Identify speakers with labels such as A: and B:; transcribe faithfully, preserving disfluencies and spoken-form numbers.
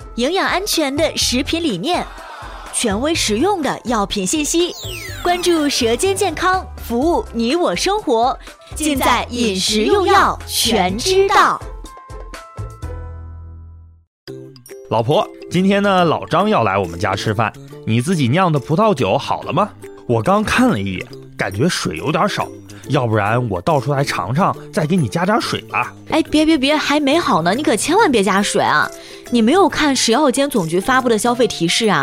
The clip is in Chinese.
A: 营养安全的食品理念，权威实用的药品信息，关注舌尖健康，服务你我生活，尽在饮食用药全知道。
B: 老婆，今天呢，老张要来我们家吃饭，你自己酿的葡萄酒好了吗？我刚看了一眼，感觉水有点少，要不然我倒出来尝尝，再给你加点水吧。
A: 哎，别别别，还没好呢，你可千万别加水啊！你没有看食药监总局发布的消费提示啊？